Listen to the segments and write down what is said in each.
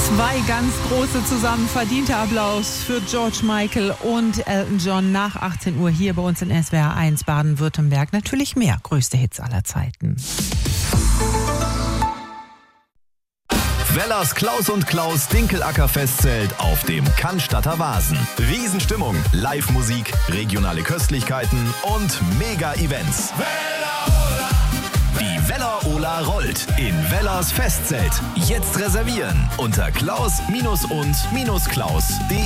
Zwei ganz große zusammen verdiente Applaus für George Michael und Elton John nach 18 Uhr hier bei uns in SWR 1 Baden-Württemberg. Natürlich mehr größte Hits aller Zeiten. Wellers Klaus und Klaus Dinkelacker-Festzelt auf dem Cannstatter Wasen. Riesenstimmung, Live-Musik, regionale Köstlichkeiten und Mega-Events. Die Weller-Ola rollt in Wellers Festzelt. Jetzt reservieren unter klaus-und-klaus.de.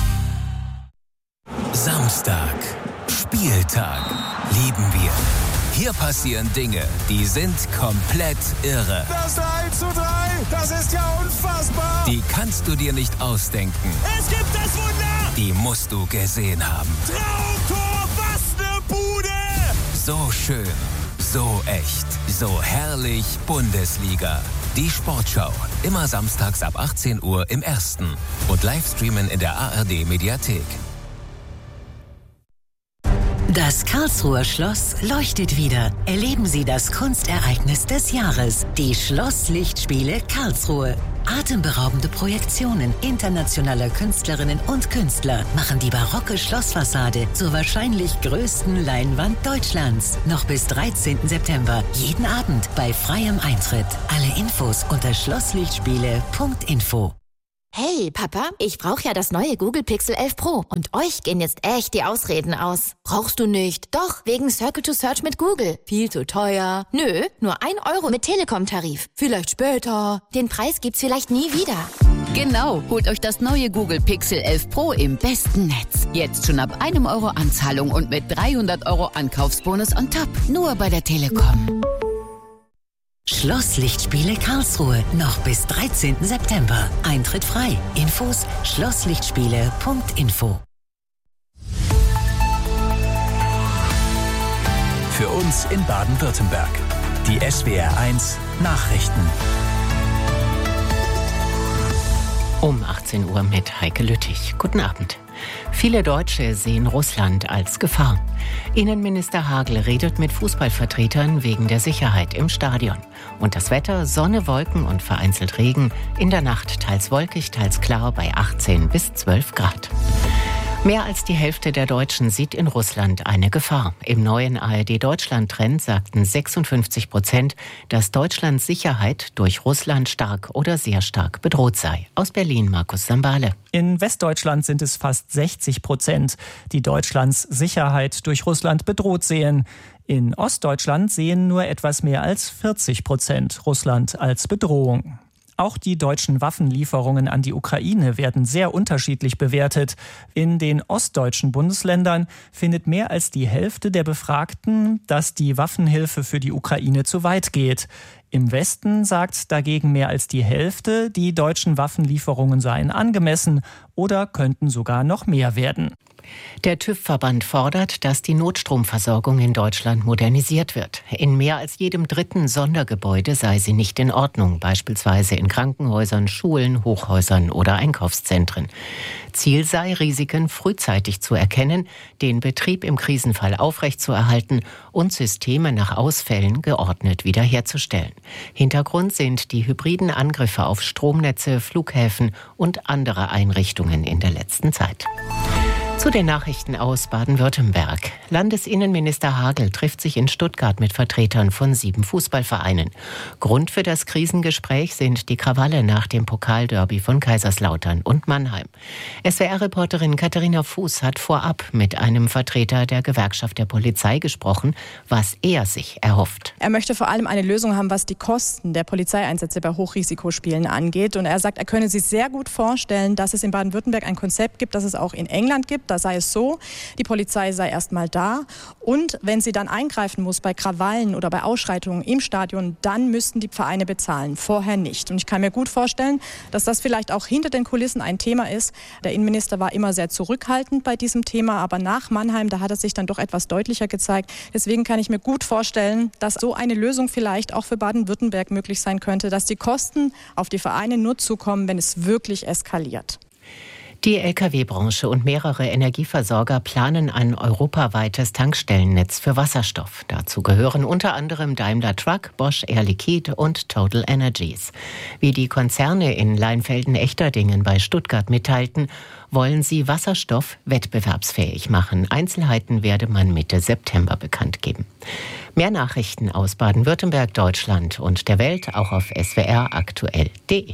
Samstag, Spieltag, lieben wir. Hier passieren Dinge, die sind komplett irre. Das 1:3, das ist ja unfassbar. Die kannst du dir nicht ausdenken. Es gibt das Wunder. Die musst du gesehen haben. Traumtor, was ne Bude. So schön, so echt, so herrlich Bundesliga. Die Sportschau, immer samstags ab 18 Uhr im Ersten und Livestreamen in der ARD-Mediathek. Das Karlsruher Schloss leuchtet wieder. Erleben Sie das Kunstereignis des Jahres, die Schlosslichtspiele Karlsruhe. Atemberaubende Projektionen internationaler Künstlerinnen und Künstler machen die barocke Schlossfassade zur wahrscheinlich größten Leinwand Deutschlands. Noch bis 13. September, jeden Abend bei freiem Eintritt. Alle Infos unter schlosslichtspiele.info. Hey, Papa, ich brauche ja das neue Google Pixel 11 Pro. Und euch gehen jetzt echt die Ausreden aus. Brauchst du nicht? Doch, wegen Circle to Search mit Google. Viel zu teuer. Nö, nur 1 Euro mit Telekom-Tarif. Vielleicht später. Den Preis gibt's vielleicht nie wieder. Genau, holt euch das neue Google Pixel 11 Pro im besten Netz. Jetzt schon ab 1 Euro Anzahlung und mit 300 Euro Ankaufsbonus on top. Nur bei der Telekom. Schlosslichtspiele Karlsruhe, noch bis 13. September. Eintritt frei. Infos schlosslichtspiele.info. Für uns in Baden-Württemberg. Die SWR 1 Nachrichten. Um 18 Uhr mit Heike Lüttich. Guten Abend. Viele Deutsche sehen Russland als Gefahr. Innenminister Hagel redet mit Fußballvertretern wegen der Sicherheit im Stadion. Und das Wetter: Sonne, Wolken und vereinzelt Regen. In der Nacht teils wolkig, teils klar bei 18 bis 12 Grad. Mehr als die Hälfte der Deutschen sieht in Russland eine Gefahr. Im neuen ARD-Deutschland-Trend sagten 56%, dass Deutschlands Sicherheit durch Russland stark oder sehr stark bedroht sei. Aus Berlin Markus Sambale. In Westdeutschland sind es fast 60%, die Deutschlands Sicherheit durch Russland bedroht sehen. In Ostdeutschland sehen nur etwas mehr als 40% Russland als Bedrohung. Auch die deutschen Waffenlieferungen an die Ukraine werden sehr unterschiedlich bewertet. In den ostdeutschen Bundesländern findet mehr als die Hälfte der Befragten, dass die Waffenhilfe für die Ukraine zu weit geht. Im Westen sagt dagegen mehr als die Hälfte, die deutschen Waffenlieferungen seien angemessen oder könnten sogar noch mehr werden. Der TÜV-Verband fordert, dass die Notstromversorgung in Deutschland modernisiert wird. In mehr als jedem dritten Sondergebäude sei sie nicht in Ordnung, beispielsweise in Krankenhäusern, Schulen, Hochhäusern oder Einkaufszentren. Ziel sei, Risiken frühzeitig zu erkennen, den Betrieb im Krisenfall aufrechtzuerhalten und Systeme nach Ausfällen geordnet wiederherzustellen. Hintergrund sind die hybriden Angriffe auf Stromnetze, Flughäfen und andere Einrichtungen in der letzten Zeit. Zu den Nachrichten aus Baden-Württemberg. Landesinnenminister Hagel trifft sich in Stuttgart mit Vertretern von 7 Fußballvereinen. Grund für das Krisengespräch sind die Krawalle nach dem Pokalderby von Kaiserslautern und Mannheim. SWR-Reporterin Katharina Fuß hat vorab mit einem Vertreter der Gewerkschaft der Polizei gesprochen, was er sich erhofft. Er möchte vor allem eine Lösung haben, was die Kosten der Polizeieinsätze bei Hochrisikospielen angeht. Und er sagt, er könne sich sehr gut vorstellen, dass es in Baden-Württemberg ein Konzept gibt, das es auch in England gibt. Da sei es so, die Polizei sei erstmal da und wenn sie dann eingreifen muss bei Krawallen oder bei Ausschreitungen im Stadion, dann müssten die Vereine bezahlen, vorher nicht. Und ich kann mir gut vorstellen, dass das vielleicht auch hinter den Kulissen ein Thema ist. Der Innenminister war immer sehr zurückhaltend bei diesem Thema, aber nach Mannheim, da hat es sich dann doch etwas deutlicher gezeigt. Deswegen kann ich mir gut vorstellen, dass so eine Lösung vielleicht auch für Baden-Württemberg möglich sein könnte, dass die Kosten auf die Vereine nur zukommen, wenn es wirklich eskaliert. Die Lkw-Branche und mehrere Energieversorger planen ein europaweites Tankstellennetz für Wasserstoff. Dazu gehören unter anderem Daimler Truck, Bosch Air Liquide und Total Energies. Wie die Konzerne in Leinfelden-Echterdingen bei Stuttgart mitteilten, wollen sie Wasserstoff wettbewerbsfähig machen. Einzelheiten werde man Mitte September bekannt geben. Mehr Nachrichten aus Baden-Württemberg, Deutschland und der Welt auch auf swraktuell.de.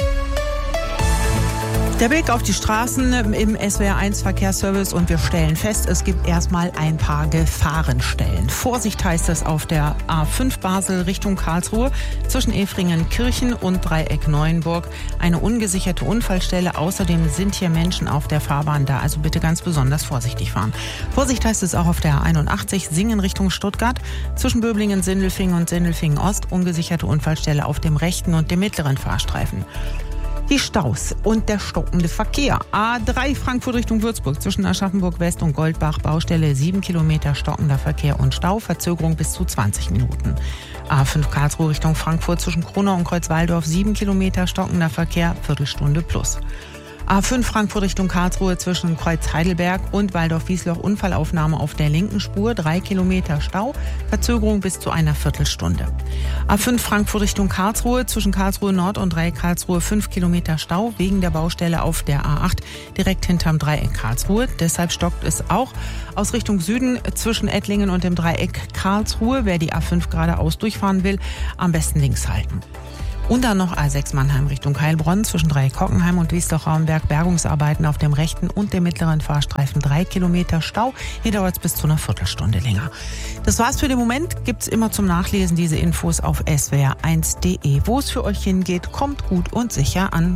Der Blick auf die Straßen im SWR1 Verkehrsservice und wir stellen fest, es gibt erstmal ein paar Gefahrenstellen. Vorsicht heißt es auf der A5 Basel Richtung Karlsruhe zwischen Efringen-Kirchen und Dreieck Neuenburg. Eine ungesicherte Unfallstelle. Außerdem sind hier Menschen auf der Fahrbahn da, also bitte ganz besonders vorsichtig fahren. Vorsicht heißt es auch auf der A81 Singen Richtung Stuttgart zwischen Böblingen, Sindelfingen und Sindelfingen Ost. Ungesicherte Unfallstelle auf dem rechten und dem mittleren Fahrstreifen. Die Staus und der stockende Verkehr. A3 Frankfurt Richtung Würzburg zwischen Aschaffenburg West und Goldbach. Baustelle 7 Kilometer stockender Verkehr und Stau. Verzögerung bis zu 20 Minuten. A5 Karlsruhe Richtung Frankfurt zwischen Kronau und Kreuzwaldorf 7 Kilometer stockender Verkehr. Viertelstunde plus. A5 Frankfurt Richtung Karlsruhe zwischen Kreuz Heidelberg und Waldorf-Wiesloch Unfallaufnahme auf der linken Spur, 3 Kilometer Stau, Verzögerung bis zu einer Viertelstunde. A5 Frankfurt Richtung Karlsruhe zwischen Karlsruhe Nord und Dreieck Karlsruhe 5 Kilometer Stau wegen der Baustelle auf der A8 direkt hinterm Dreieck Karlsruhe. Deshalb stockt es auch aus Richtung Süden zwischen Ettlingen und dem Dreieck Karlsruhe. Wer die A5 geradeaus durchfahren will, am besten links halten. Und dann noch A6 Mannheim Richtung Heilbronn zwischen Dreieck Hockenheim und Wiesloch-Raumberg. Bergungsarbeiten auf dem rechten und dem mittleren Fahrstreifen. 3 Kilometer Stau. Hier dauert es bis zu einer Viertelstunde länger. Das war's für den Moment. Gibt's immer zum Nachlesen diese Infos auf swr1.de. Wo es für euch hingeht, kommt gut und sicher an.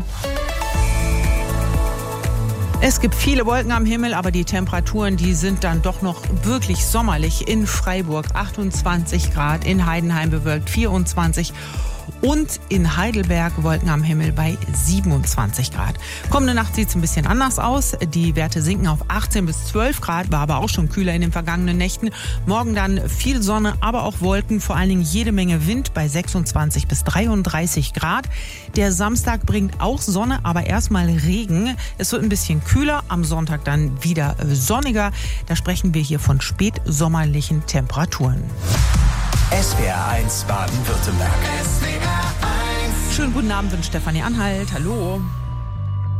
Es gibt viele Wolken am Himmel, aber die Temperaturen, die sind dann doch noch wirklich sommerlich. In Freiburg 28 Grad, in Heidenheim bewölkt 24 und in Heidelberg Wolken am Himmel bei 27 Grad. Kommende Nacht sieht es ein bisschen anders aus. Die Werte sinken auf 18 bis 12 Grad, war aber auch schon kühler in den vergangenen Nächten. Morgen dann viel Sonne, aber auch Wolken, vor allen Dingen jede Menge Wind bei 26 bis 33 Grad. Der Samstag bringt auch Sonne, aber erstmal Regen. Es wird ein bisschen kühler, am Sonntag dann wieder sonniger. Da sprechen wir hier von spätsommerlichen Temperaturen. SWR1 Baden-Württemberg. Schönen guten Abend, wünscht Stefanie Anhalt. Hallo.